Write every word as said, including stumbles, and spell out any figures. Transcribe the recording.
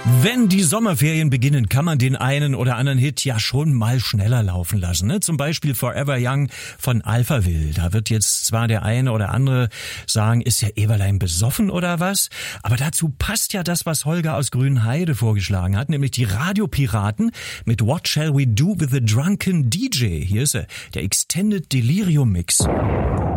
Wenn die Sommerferien beginnen, kann man den einen oder anderen Hit ja schon mal schneller laufen lassen. Ne? Zum Beispiel Forever Young von Alphaville. Da wird jetzt zwar der eine oder andere sagen, ist ja Eberlein besoffen oder was? Aber dazu passt ja das, was Holger aus Grünheide vorgeschlagen hat, nämlich die Radiopiraten mit What Shall We Do with the Drunken D J. Hier ist er, der Extended Delirium Mix.